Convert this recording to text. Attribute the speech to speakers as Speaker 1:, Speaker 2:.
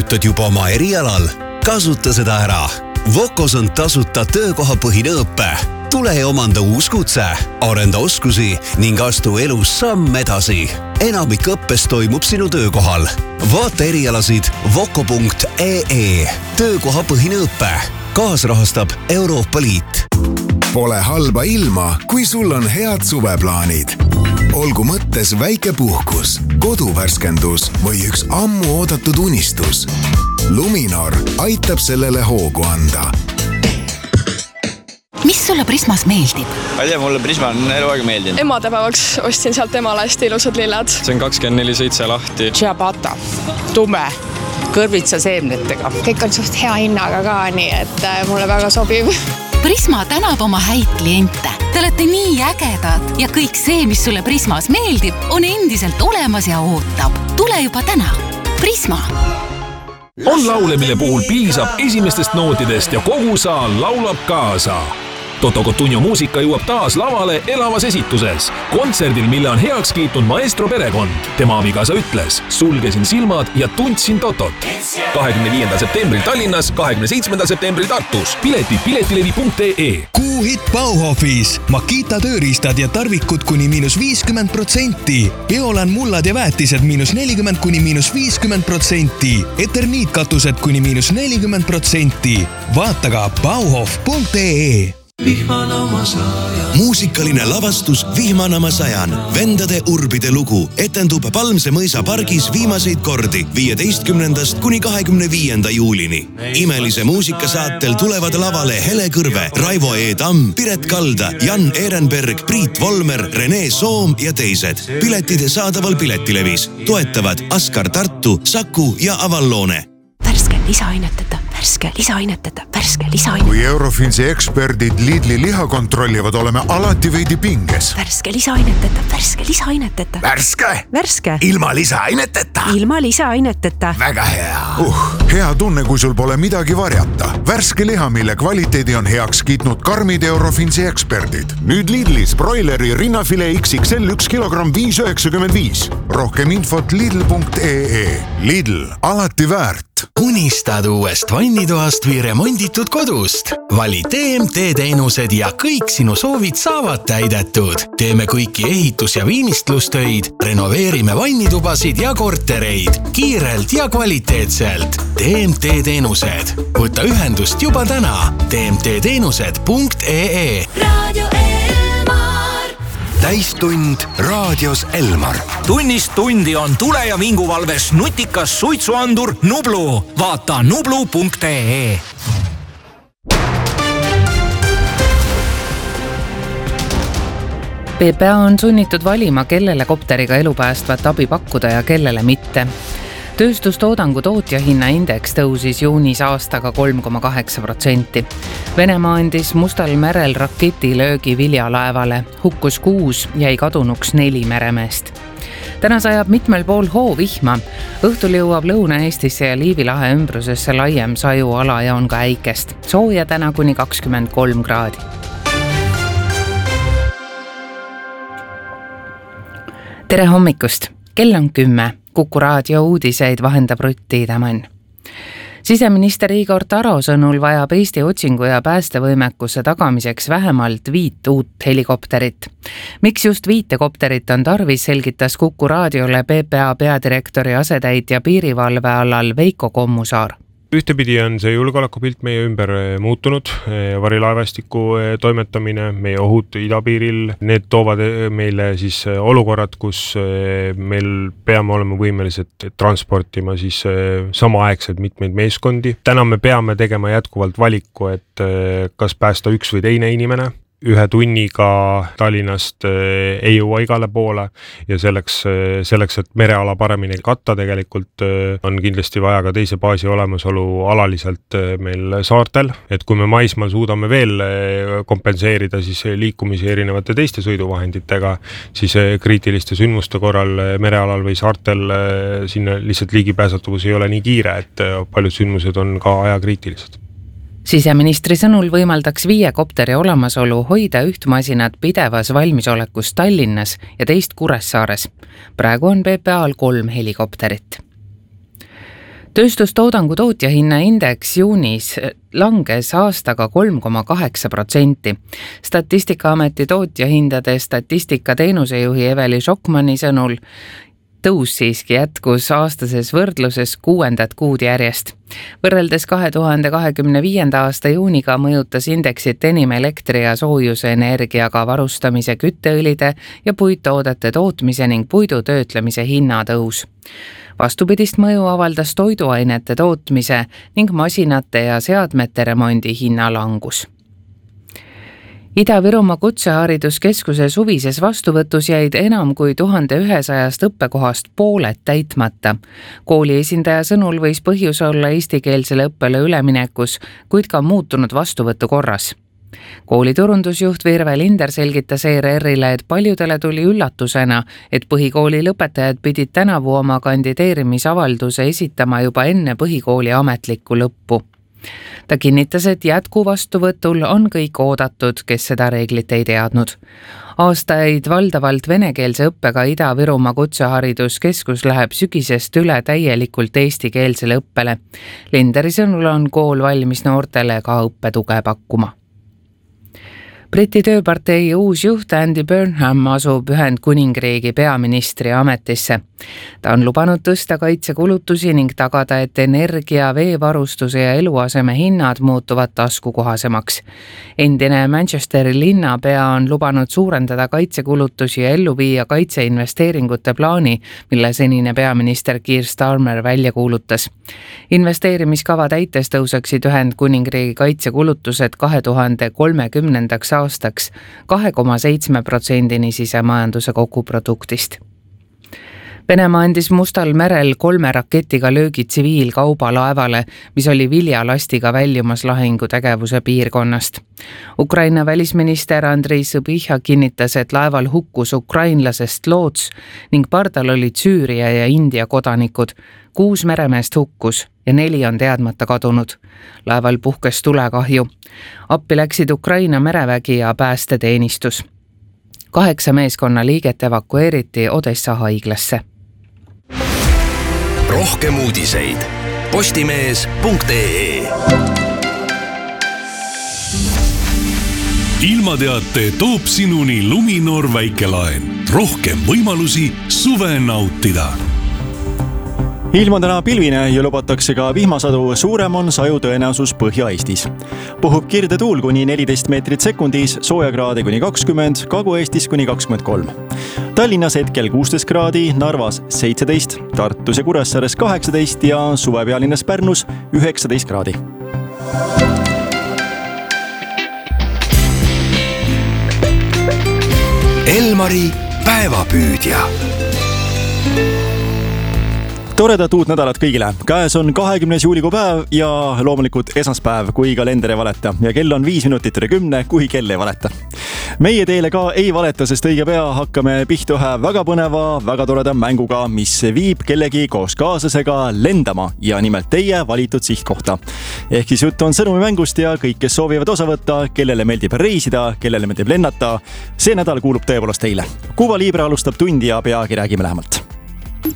Speaker 1: töötad juba oma erialal? Kasuta seda ära. Vocos on tasuta töökohapõhine õppe. Tule ja omanda uus kutse, arenda oskusi ning astu elus samm edasi. Enamik õppest toimub sinu töökohal. Vaata erialasid voco.ee. Töökohapõhine õppe. Kaasrahastab Euroopa Liit.
Speaker 2: Pole halba ilma, kui sul on head suveplaanid. Olgu mõttes väike puhkus, koduvärskendus või üks ammu oodatud unistus. Luminor aitab sellele hoogu anda.
Speaker 3: Mis sulle Prismas meeldib?
Speaker 4: Ma ei tea, mulle Prisma on eluaega meeldinud.
Speaker 5: Emadepäevaks ostsin sealt emale hästi ilusad lilled.
Speaker 4: See on 24/7 lahti.
Speaker 6: Ciabatta, tume, kõrvitsa seemnetega.
Speaker 7: Kõik on suht hea hinnaga ka, nii et mulle väga sobib.
Speaker 3: Prisma tänab oma häid kliente. Te olete nii ägedad ja kõik see, mis sulle Prismas meeldib, on endiselt olemas ja ootab. Tule juba täna. Prisma.
Speaker 8: On laule, mille puhul piisab esimestest nootidest ja kogu saal laulab kaasa. Toto Cotugno muusika jõuab taas lavale elavas esituses. Kontserdil, mille on heaks kiitnud maestro perekond. Tema abikaasa ütles, sulgesin silmad ja tundsin Totot. 25. septembril Tallinnas, 27. septembril Tartus. Piletid piletilevi.ee.
Speaker 9: Kuuhit Bauhofis. Makita tööriistad ja tarvikud kuni -50%. Biolan mullad ja väetised -40 kuni -50%. Eterniitkatused kuni -40%. Vaata ka bauhof.ee.
Speaker 1: Muusikaline lavastus Vihmanama sajan. Vendade urbide lugu etendub Palmse mõisa pargis viimaseid kordi 15. kuni 25. juulini. Imelise muusikasaatel tulevad lavale Hele Kõrve, Raivo E. Tamm, Piret Kalda, Jan Ehrenberg, Priit Volmer, Rene Soom ja teised. Piletid saadaval Piletilevis. Toetavad Askar Tartu, Saku ja Avallone.
Speaker 3: Värske lisaaineteta, värske lisaaineteta, värske lisaaineteta.
Speaker 10: Kui Eurofinsi eksperdid Lidli liha kontrollivad, oleme alati veidi pinges.
Speaker 3: Värske lisaaineteta, värske lisaaineteta.
Speaker 10: Värske?
Speaker 3: Värske.
Speaker 10: Ilma lisaaineteta?
Speaker 3: Ilma lisaaineteta.
Speaker 10: Väga hea. Hea tunne, kui sul pole midagi varjata. Värske liha, mille kvaliteedi on heaks kiitnud karmid Eurofinsi eksperdid. Nüüd Lidlis broileri rinnafilee XXL 1 kilogramm 5,95. Rohkem infot lidl.ee. Lidl, alati väärt.
Speaker 1: Unistad uuest vannitoast või remonditud kodust? Vali TMT teenused ja kõik sinu soovid saavad täidetud. Teeme kõiki ehitus- ja viimistlustöid, renoveerime vannitubasid ja kortereid kiirelt ja kvaliteetselt. TMT teenused. Võta ühendust juba täna. tmtteenused.ee.
Speaker 11: Radio Elmar.
Speaker 1: Täistund raadios Elmar.
Speaker 12: Tunnist tundi on tule- ja vinguvalves nutikas suitsuandur Nublu. Vaata nublu.ee.
Speaker 13: PPA on sunnitud valima, kellele kopteriga elupäästvat abi pakkuda ja kellele mitte. Tööstustoodangu tootjahinna indeks tõusis juunis aastaga 3,8%. Venemaa andis Mustal merel raketilöögi viljalaevale. Hukkus 6, jäi kadunuks 4 meremeest. Täna sajab mitmel pool hoovihma. Õhtul jõuab Lõuna-Eestisse ja Liivi lahe ümbrusesse laiem sajuala ja on ka äikest. Sooja täna kuni 23 kraadi. Tere hommikust! Kell on 10. Kuku raadio uudiseid vahendab Rutt Tiidemann. Siseminister Igor Taro sõnul vajab Eesti otsingu- ja päästevõimekuse tagamiseks vähemalt 5 uut helikopterit. Miks just 5 kopterit on tarvis, selgitas Kuku raadiole PPA peadirektori asetäitja piirivalve alal Veiko Kommusaar.
Speaker 14: Ühtepidi on see julgeolekupilt meie ümber muutunud, varilaevastiku toimetamine, meie ohud idapiiril, need toovad meile siis olukorrad, kus meil peame olema võimelised transportima siis samaaegselt mitmeid meeskondi. Täna me peame tegema jätkuvalt valiku, et kas päästa üks või teine inimene. 1 tunniga Tallinnast ei jõua igale poole ja selleks, et mereala paremini katta tegelikult on kindlasti vaja ka teise baasi olemasolu alaliselt meil saartel. Et kui me maismaal suudame veel kompenseerida siis liikumisi erinevate teiste sõiduvahenditega, siis kriitiliste sündmuste korral merealal või saartel sinna lihtsalt ligipääsetavus ei ole nii kiire, et paljud sündmused on ka ajakriitilised.
Speaker 13: Siseministri sõnul võimaldaks 5 kopteri olemasolu hoida 1 masinat pidevas valmisolekus Tallinnas ja 2 Kuressaares. Praegu on PPA-l 3 helikopterit. Tööstustoodangu tootjahinnaindeks juunis langes aastaga 3,8%. Statistikaameti tootjahindade statistika teenusejuhi Eveli Šokmani sõnul tõus siiski jätkus aastases võrdluses 6. kuud järjest. Võrreldes 2025. aasta juuniga mõjutas indeksit enim elektri- ja soojusenergiaga varustamise kütteõlide ja puittoodete tootmise ning puidu töötlemise hinnatõus. Vastupidist mõju avaldas toiduainete tootmise ning masinate ja seadmete remondi hinnalangus. Ida-Virumaa Kutsehariduskeskuse suvises vastuvõtus jäid enam kui 1100 õppekohast pooled täitmata. Kooli esindaja sõnul võis põhjus olla eestikeelsele õppele üleminekus, kuid ka muutunud vastuvõtu korras. Kooli turundusjuht Virve Linder selgitas ERR-ile, et paljudele tuli üllatusena, et põhikooli lõpetajad pidid tänavu oma kandideerimisavalduse esitama juba enne põhikooli ametlikku lõppu. Ta kinnitas, et jätkuvastuvõtul on kõik oodatud, kes seda reeglit ei teadnud. Aastaid valdavalt venekeelse õppega Ida-Virumaa Kutsehariduskeskus läheb sügisest üle täielikult eestikeelsele õppele. Linderi sõnul on kool valmis noortele ka õppetuge pakkuma. Briti tööpartei uus juht Andy Burnham asub Ühendkuningriigi peaministri ametisse. Ta on lubanud tõsta kaitsekulutusi ning tagada, et energia, veevarustuse ja eluaseme hinnad muutuvad taskukohasemaks. Endine Manchesteri linnapea on lubanud suurendada kaitsekulutusi ja ellu viia kaitseinvesteeringute plaani, mille senine peaminister Keir Starmer välja kuulutas. Investeerimiskava täites tõuseksid Ühendkuningriigi kaitsekulutused 2030. aastaks 2,7% sisemajanduse koguproduktist. Venemaa andis Mustal merel 3 raketiga löögi tsiviilkaubalaevale, mis oli viljalastiga väljumas lahingutegevuse piirkonnast. Ukraina välisminister Andrei Sõbihha kinnitas, et laeval hukkus ukrainlasest loots ning pardal olid Süüria ja India kodanikud. 6 meremeest hukkus ja 4 on teadmata kadunud. Laeval puhkes tulekahju. Appi läksid Ukraina merevägi ja päästeteenistus. 8 meeskonna liiget evakueeriti Odessa haiglasse.
Speaker 1: Rohkem uudiseid postimees.ee.
Speaker 15: Ilmateate toob sinuni Luminor väikelaen. Rohkem võimalusi suve nautida.
Speaker 16: Ilm on täna pilvine ja lubatakse ka vihmasadu, suurem on saju tõenäosus Põhja-Eestis. Puhub kirde tuul kuni 14 meetrit sekundis, soojakraade kuni 20, Kagu-Eestis kuni 23. Tallinnas hetkel 16 kraadi, Narvas 17, Tartus ja Kuressaares 18 ja suvepealinnas Pärnus 19 kraadi.
Speaker 2: Elmari päevapüüdja.
Speaker 16: Toredat uut nädalat kõigile. Käes on 20. juulikuu päev ja loomulikult esmaspäev, kui kalender ei valeta. Ja kell on 5 minutit üle 10, kui kell ei valeta. Meie teile ka ei valeta, sest õige pea hakkame pihta ühe väga põneva, väga toreda mänguga, mis viib kellegi koos kaaslasega lendama ja nimelt teie valitud sihtkohta. Ehk siis jutt on sõnumimängust ja kõik, kes soovivad osa võtta, kellele meeldib reisida, kellele meeldib lennata, see nädal kuulub tõepoolest teile. Cuba Libre alustab tundi ja peagi räägime lähemalt.